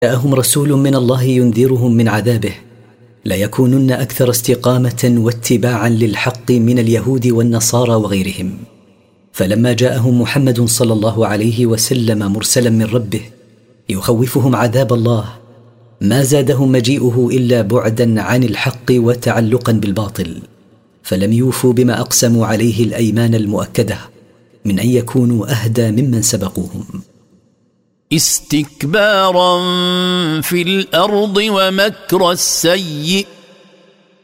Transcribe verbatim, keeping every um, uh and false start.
جاءهم رسول من الله ينذرهم من عذابه ليكونن أكثر استقامة واتباعا للحق من اليهود والنصارى وغيرهم. فلما جاءهم محمد صلى الله عليه وسلم مرسلا من ربه يخوفهم عذاب الله ما زادهم مجيئه إلا بعدا عن الحق وتعلقا بالباطل، فلم يوفوا بما أقسموا عليه الأيمان المؤكدة من أن يكونوا أهدى ممن سبقوهم. استكبارا في الأرض ومكر السيئ